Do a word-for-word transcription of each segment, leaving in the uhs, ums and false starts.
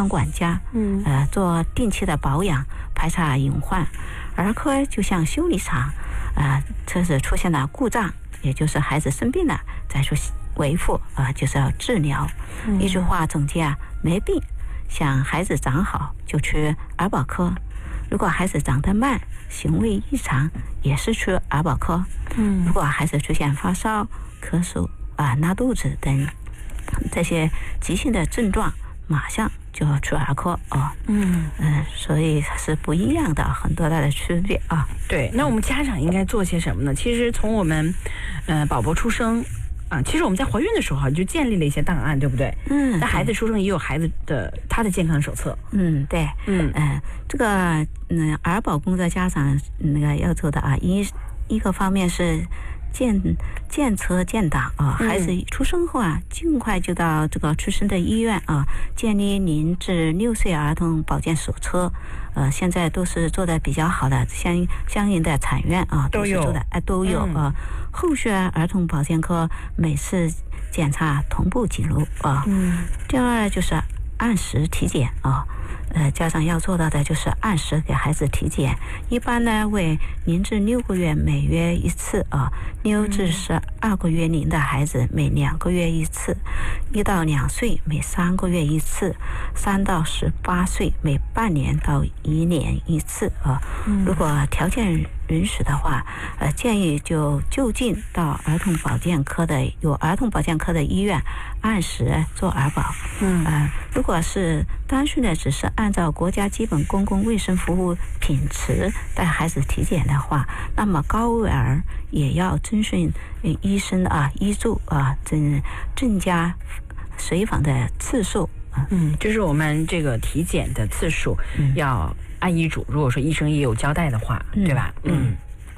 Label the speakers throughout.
Speaker 1: 康管家，嗯，呃，做定期的保养，排查隐患。儿科就像修理厂，啊、呃，车子出现了故障，也就是孩子生病了再去维护啊、呃，就是要治疗。嗯、一句话总结啊，没病，想孩子长好就去儿保科。如果孩子长得慢，行为异常，也是去儿保科。嗯，如果孩子出现发烧、咳嗽啊、拉肚子等这些急性的症状，马上就要去儿科哦。嗯嗯、呃，所以是不一样的，很多大的区别啊。
Speaker 2: 对，那我们家长应该做些什么呢？其实从我们呃宝宝出生啊，其实我们在怀孕的时候就建立了一些档案，对不对？嗯，那孩子出生也有孩子的他的健康手册。
Speaker 1: 嗯，对，嗯嗯、呃，这个嗯儿保工作家长那个要做的啊，一一个方面是见见车见档啊，孩子出生后啊，尽快就到这个出生的医院啊，建立零至六岁儿童保健手册。呃，现在都是做的比较好的，相相应的产院啊都是做的，哎都有啊。后续儿童保健科每次检查同步记录啊。嗯。第二就是按时体检啊。呃，家长要做到的就是按时给孩子体检，一般呢为零至六个月每月一次啊，六至十二个月龄的孩子每两个月一次，一到两岁每三个月一次，三到十八岁每半年到一年一次啊。如果条件允许的话，呃，建议就就近到儿童保健科的有儿童保健科的医院按时做儿保。嗯，呃，如果是单纯的只是按照国家基本公共卫生服务品质带孩子体检的话，那么高危儿也要遵循医生啊医嘱啊，增增加随访的次数。
Speaker 2: 嗯，就是我们这个体检的次数要按医嘱，如果说医生也有交代的话，嗯、对吧？嗯。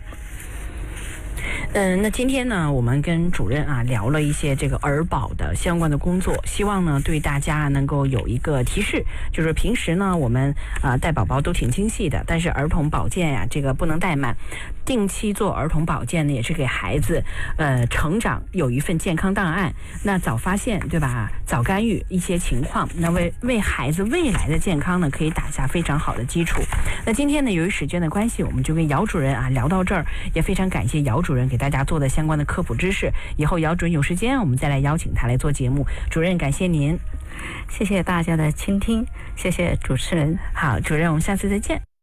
Speaker 2: 嗯，那今天呢，我们跟主任啊聊了一些这个儿保的相关的工作，希望呢对大家能够有一个提示，就是平时呢我们啊带宝宝都挺精细的，但是儿童保健呀、啊、这个不能怠慢，定期做儿童保健呢也是给孩子呃成长有一份健康档案，那早发现对吧？早干预一些情况，那为为孩子未来的健康呢可以打下非常好的基础。那今天呢由于时间的关系，我们就跟姚主任啊聊到这儿，也非常感谢姚主任给大家做的相关的科普知识，以后姚主任有时间我们再来邀请他来做节目。主任感谢您，
Speaker 1: 谢谢大家的倾听，谢谢主持人。
Speaker 2: 好，主任我们下次再见。